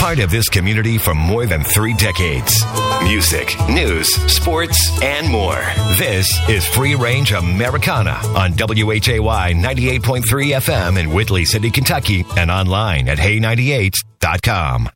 Part of this community for more than 3 decades. Music, news, sports, and more. This is Free Range Americana on WHAY 98.3 FM in Whitley City, Kentucky, and online at hey98.com.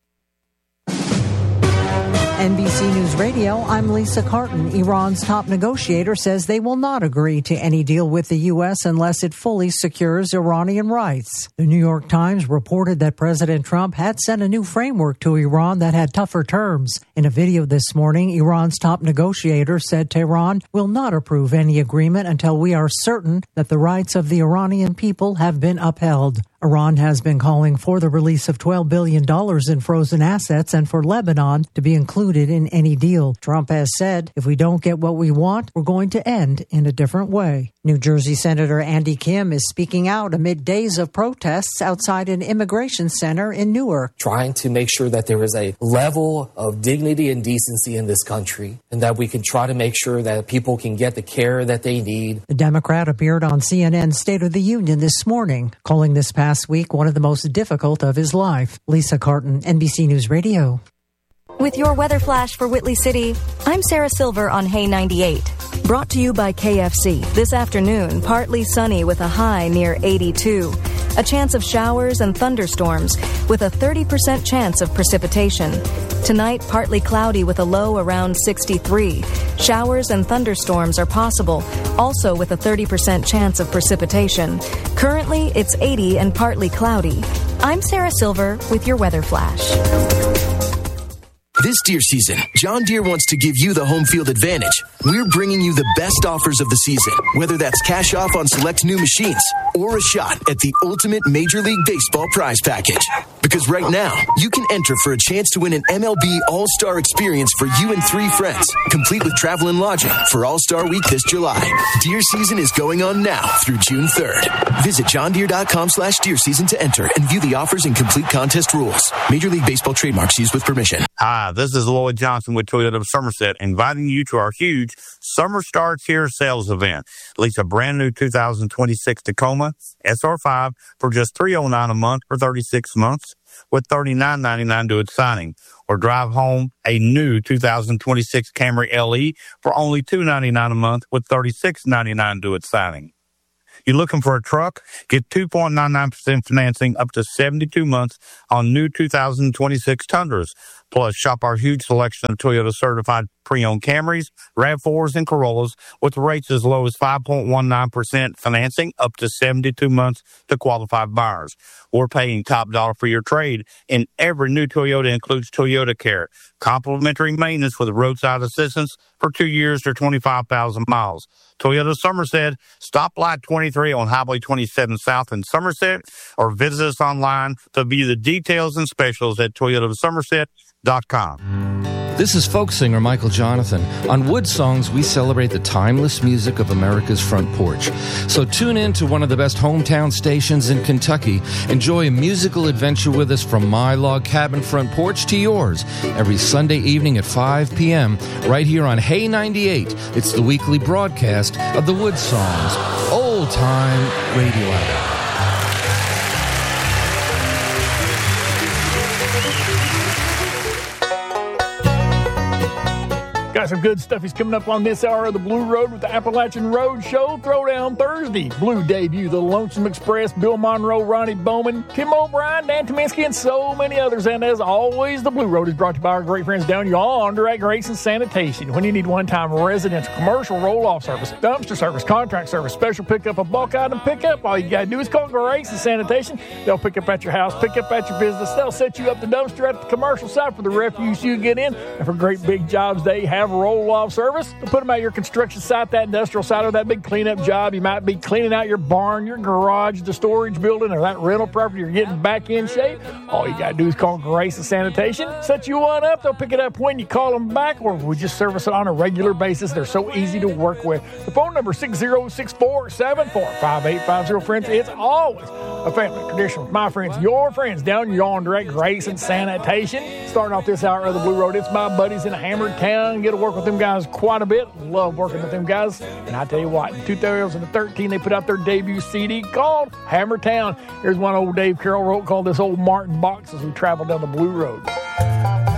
NBC News Radio, I'm Lisa Carton. Iran's top negotiator says they will not agree to any deal with the U.S. unless it fully secures Iranian rights. The New York Times reported that President Trump had sent a new framework to Iran that had tougher terms. In a video this morning, Iran's top negotiator said Tehran will not approve any agreement until we are certain that the rights of the Iranian people have been upheld. Iran has been calling for the release of $12 billion in frozen assets and for Lebanon to be included in any deal. Trump has said, if we don't get what we want, we're going to end in a different way. New Jersey Senator Andy Kim is speaking out amid days of protests outside an immigration center in Newark. Trying to make sure that there is a level of dignity and decency in this country and that we can try to make sure that people can get the care that they need. The Democrat appeared on CNN's State of the Union this morning, calling this past week one of the most difficult of his life. Lisa Carton, NBC News Radio. With your weather flash for Whitley City, I'm Sarah Silver on Hey 98. Brought to you by KFC. This afternoon, partly sunny with a high near 82. A chance of showers and thunderstorms with a 30% chance of precipitation. Tonight, partly cloudy with a low around 63. Showers and thunderstorms are possible, also with a 30% chance of precipitation. Currently, it's 80 and partly cloudy. I'm Sarah Silver with your weather flash. This deer season, John Deere wants to give you the home field advantage. We're bringing you the best offers of the season, whether that's cash off on select new machines or a shot at the ultimate Major League Baseball prize package. Because right now, you can enter for a chance to win an MLB All-Star experience for you and 3 friends, complete with travel and lodging for All-Star Week this July. Deer season is going on now through June 3rd. Visit johndeere.com/deer season to enter and view the offers and complete contest rules. Major League Baseball trademarks used with permission. Hi, this is Lloyd Johnson with Toyota of Somerset, inviting you to our huge Summer Starts Here sales event. Lease a brand new 2026 Tacoma SR5 for just $309 a month for 36 months with $39.99 due at signing. Or drive home a new 2026 Camry LE for only $299 a month with $36.99 due at signing. You're looking for a truck? Get 2.99% financing up to 72 months on new 2026 Tundras. Plus, shop our huge selection of Toyota certified pre-owned Camrys, RAV4s, and Corollas with rates as low as 5.19% financing up to 72 months to qualified buyers. We're paying top dollar for your trade, and every new Toyota includes Toyota Care, complimentary maintenance with roadside assistance for 2 years or 25,000 miles. Toyota Somerset, stoplight 23 on Highway 27 South in Somerset, or visit us online to view the details and specials at toyotasomerset.com. This is folk singer Michael Jonathan. On Wood Songs, we celebrate the timeless music of America's front porch. So tune in to one of the best hometown stations in Kentucky. Enjoy a musical adventure with us from my log cabin front porch to yours every Sunday evening at 5 p.m. right here on Hey 98. It's the weekly broadcast of the Wood Songs, old-time radio hour. Got some good stuff is coming up on this hour of the Blue Road with the Appalachian Road Show Throwdown Thursday. Blue debut, the Lonesome Express, Bill Monroe, Ronnie Bowman, Tim O'Brien, Dan Tominski, and so many others. And as always, the Blue Road is brought to you by our great friends down yonder at Grayson Sanitation. When you need one-time residential, commercial roll-off service, dumpster service, contract service, special pickup, a bulk item pickup, all you got to do is call Grayson Sanitation. They'll pick up at your house, pick up at your business. They'll set you up the dumpster at the commercial site for the refuse you get in. And for great big jobs, they have roll-off service. They'll put them at your construction site, that industrial site, or that big cleanup job. You might be cleaning out your barn, your garage, the storage building, or that rental property. You're getting back in shape. All you got to do is call Grayson Sanitation. Set you one up. They'll pick it up when you call them back, or we just service it on a regular basis. They're so easy to work with. The phone number is 606-474-5850. Friends, it's always a family tradition with my friends, your friends, down yonder at Grayson Sanitation. Starting off this hour of the Blue Road, it's my buddies in Hammered Town. Get to work work with them guys quite a bit. Love working with them guys. And I tell you what, in 2013, they put out their debut CD called Hammer Town. Here's one old Dave Carroll wrote called This Old Martin Box as we travel down the Blue Road.